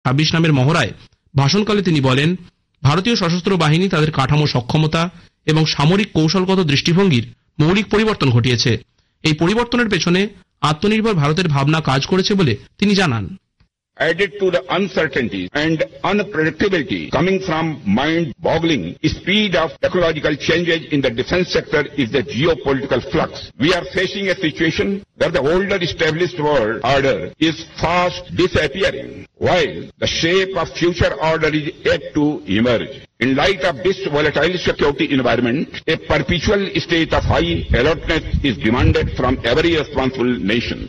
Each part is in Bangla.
২০২৬ নামের মহড়ায় ভাষণকালে তিনি বলেন, ভারতীয় সশস্ত্র বাহিনী তাদের কাঠামো, সক্ষমতা এবং সামরিক কৌশলগত দৃষ্টিভঙ্গির মৌলিক পরিবর্তন ঘটিয়েছে। এই পরিবর্তনের পেছনে আত্মনির্ভর ভারতের ভাবনা কাজ করেছে বলে তিনি জানান। Added to the uncertainty and unpredictability coming from mind-boggling speed of technological changes in the defense sector is the geopolitical flux. We are facing a situation where the older established world order is fast disappearing, while the shape of future order is yet to emerge. In light of this volatile security environment, a perpetual state of high alertness is demanded from every responsible nation.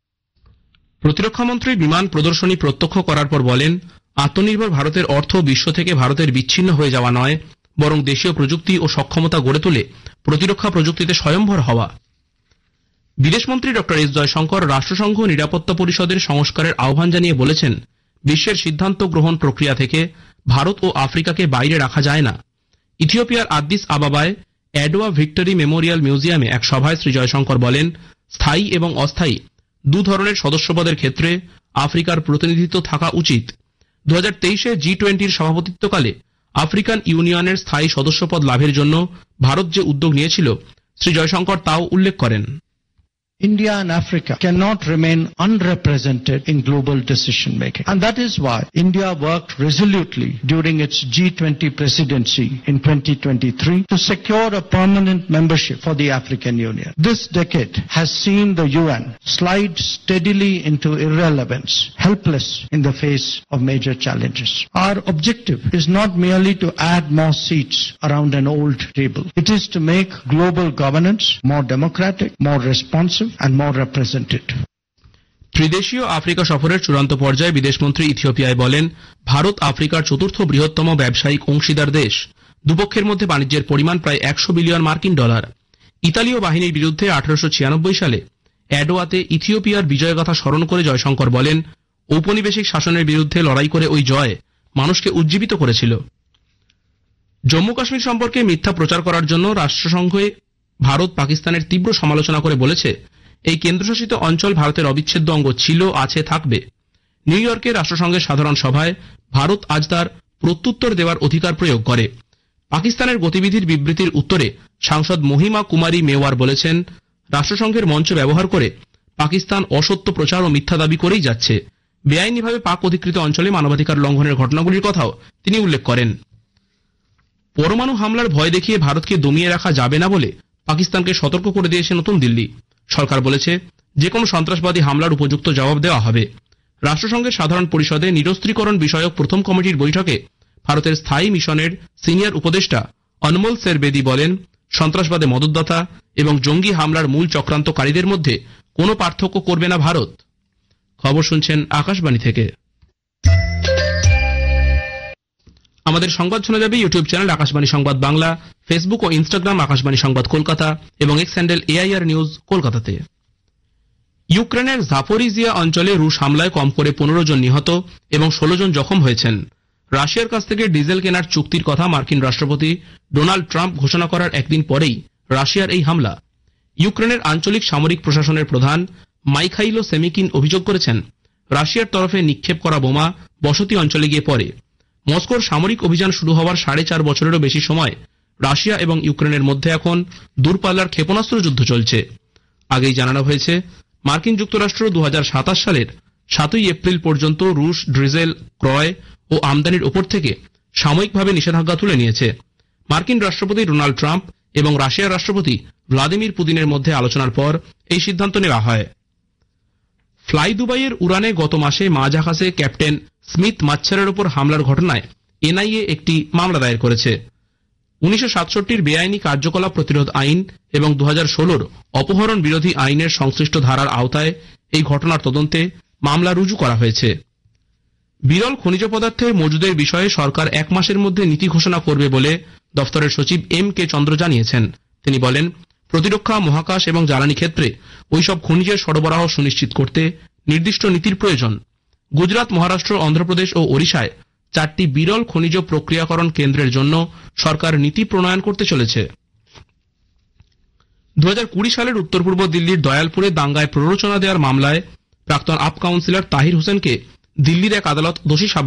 প্রতিরক্ষামন্ত্রী বিমান প্রদর্শনী প্রত্যক্ষ করার পর বলেন, আত্মনির্ভর ভারতের অর্থ বিশ্ব থেকে ভারতের বিচ্ছিন্ন হয়ে যাওয়া নয়, বরং দেশীয় প্রযুক্তি ও সক্ষমতা গড়ে তুলে প্রতিরক্ষা প্রযুক্তিতে স্বয়ংভর হওয়া। বিদেশমন্ত্রী ডক্টর এস জয়শঙ্কর রাষ্ট্রসংঘ নিরাপত্তা পরিষদের সংস্কারের আহ্বান জানিয়ে বলেছেন, বিশ্বের সিদ্ধান্ত গ্রহণ প্রক্রিয়া থেকে ভারত ও আফ্রিকাকে বাইরে রাখা যায় না। ইথিওপিয়ার আদ্দিস আবাবায় অ্যাডোয়া ভিক্টরি মেমোরিয়াল মিউজিয়ামে এক সভায় শ্রী জয়শঙ্কর বলেন, স্থায়ী এবং অস্থায়ী দু ধরনের সদস্যপদের ক্ষেত্রে আফ্রিকার প্রতিনিধিত্ব থাকা উচিত। 2023-এ G20-র সভাপতিত্বকালে আফ্রিকান ইউনিয়নের স্থায়ী সদস্যপদ লাভের জন্য ভারত যে উদ্যোগ নিয়েছিল, শ্রী জয়শঙ্কর তাও উল্লেখ করেন। India and Africa cannot remain unrepresented in global decision making. And that is why India worked resolutely during its G20 presidency in 2023 to secure a permanent membership for the African Union. This decade has seen the UN slide steadily into irrelevance, helpless in the face of major challenges. Our objective is not merely to add more seats around an old table. It is to make global governance more democratic, more responsive, and more representative. ত্রিদেশীয় আফ্রিকা সফরের চূড়ান্ত পর্যায়ে বিদেশমন্ত্রী ইথিওপিয়ায় বলেন, ভারত আফ্রিকার চতুর্থ বৃহত্তম ব্যবসায়িক অংশীদার দেশ। দুপক্ষের মধ্যে বাণিজ্যের পরিমাণ প্রায় 100 বিলিয়ন মার্কিন ডলার। ইতালীয় বাহিনীর বিরুদ্ধে 1896 সালে অ্যাডোয়াতে ইথিওপিয়ার বিজয়গাথা স্মরণ করে জয়শঙ্কর বলেন, ঔপনিবেশিক শাসনের বিরুদ্ধে লড়াই করে ওই জয় মানুষকে উজ্জীবিত করেছিল। জম্মু কাশ্মীর সম্পর্কে মিথ্যা প্রচার করার জন্য রাষ্ট্রসংঘে ভারত পাকিস্তানের তীব্র সমালোচনা করে বলেছে, এই কেন্দ্রশাসিত অঞ্চল ভারতের অবিচ্ছেদ্য অঙ্গ ছিল, আছে, থাকবে। নিউ ইয়র্কে রাষ্ট্রসংঘের সাধারণ সভায় ভারত আজ তার প্রত্যুত্তর দেওয়ার অধিকার প্রয়োগ করে। পাকিস্তানের গতিবিধির বিবৃতির উত্তরে সাংসদ মহিমা কুমারী মেওয়ার বলেছেন, রাষ্ট্রসংঘের মঞ্চ ব্যবহার করে পাকিস্তান অসত্য প্রচার ও মিথ্যা দাবি করেই যাচ্ছে। বেআইনিভাবে পাক অধিকৃত অঞ্চলে মানবাধিকার লঙ্ঘনের ঘটনাগুলির কথাও তিনি উল্লেখ করেন। পরমাণু হামলার ভয় দেখিয়ে ভারতকে দমিয়ে রাখা যাবে না বলে পাকিস্তানকে সতর্ক করে দিয়েছে নতুন দিল্লি। সরকার বলেছে, যে কোনো সন্ত্রাসবাদী হামলার উপযুক্ত জবাব দেওয়া হবে। রাষ্ট্রসংঘের সাধারণ পরিষদে নিরস্ত্রীকরণ বিষয়ক প্রথম কমিটির বৈঠকে ভারতের স্থায়ী মিশনের সিনিয়র উপদেষ্টা অনমোল সেরবেদি বলেন, সন্ত্রাসবাদে মদতদাতা এবং জঙ্গি হামলার মূল চক্রান্তকারীদের মধ্যে কোনো পার্থক্য করবে না ভারত। খবর শুনছেন আকাশবাণী থেকে। আমাদের সংবাদ শোনা যাবে ইউটিউব চ্যানেল আকাশবাণী সংবাদ বাংলা, ফেসবুক ও ইনস্টাগ্রাম আকাশবাণী সংবাদ কলকাতা এবং এক্স হ্যান্ডেল AIR নিউজ কলকাতাতে। ইউক্রেনের জাপোরিজিয়া অঞ্চলে রুশ হামলায় কম করে 15 জন নিহত এবং 16 জন জখম হয়েছেন। রাশিয়ার কাছ থেকে ডিজেল কেনার চুক্তির কথা মার্কিন রাষ্ট্রপতি ডোনাল্ড ট্রাম্প ঘোষণা করার একদিন পরেই রাশিয়ার এই হামলা। ইউক্রেনের আঞ্চলিক সামরিক প্রশাসনের প্রধান মাইখাইলো সেমিকিন অভিযোগ করেছেন, রাশিয়ার তরফে নিক্ষেপ করা বোমা বসতি অঞ্চলে গিয়ে পড়ে। মস্কোর সামরিক অভিযান শুরু হওয়ার 4.5 বছরেরও বেশি সময় রাশিয়া এবং ইউক্রেনের মধ্যে এখন দূরপাল্লার ক্ষেপণাস্ত্র যুদ্ধ চলছে। আগেই জানানো হয়েছে, মার্কিন যুক্তরাষ্ট্র 2027 সালের 7 এপ্রিল পর্যন্ত রুশ ডিজেল ক্রয় ও আমদানির ওপর থেকে সাময়িকভাবে নিষেধাজ্ঞা তুলে নিয়েছে। মার্কিন রাষ্ট্রপতি ডোনাল্ড ট্রাম্প এবং রাশিয়ার রাষ্ট্রপতি ভ্লাদিমির পুতিনের মধ্যে আলোচনার পর এই সিদ্ধান্ত নেওয়া হয়। ফ্লাই দুবাইয়ের উড়ানে গত মাসে মাঝাখাসে ক্যাপ্টেন স্মিথ মাচ্ছারের ওপর হামলার ঘটনায় NIA একটি মামলা দায়ের করেছে। 1967-র বেআইনি কার্যকলাপ প্রতিরোধ আইন এবং 2016-র অপহরণ বিরোধী আইনের সংশ্লিষ্ট ধারার আওতায় এই ঘটনার তদন্তে মামলা রুজু করা হয়েছে। বিরল খনিজ পদার্থের মজুদের বিষয়ে সরকার 1 মাসের মধ্যে নীতি ঘোষণা করবে বলে দফতরের সচিব M.K. চন্দ্র জানিয়েছেন। তিনি বলেন, প্রতিরক্ষা, মহাকাশ এবং জ্বালানি ক্ষেত্রে ওইসব খনিজের সরবরাহ সুনিশ্চিত করতে নির্দিষ্ট নীতির প্রয়োজন। গুজরাট, মহারাষ্ট্র, অন্ধ্রপ্রদেশ ও ওড়িশায় 4টি বিরল খনিজ প্রক্রিয়াকরণ কেন্দ্রের জন্য সরকার নীতি প্রণয়ন করতে চলেছে। 2020 সালের উত্তর পূর্ব দিল্লির দয়ালপুরে দাঙ্গায় প্ররোচনা দেওয়ার মামলায় প্রাক্তন আপ কাউন্সিলর তাহির হোসেনকে দিল্লির এক আদালত দোষী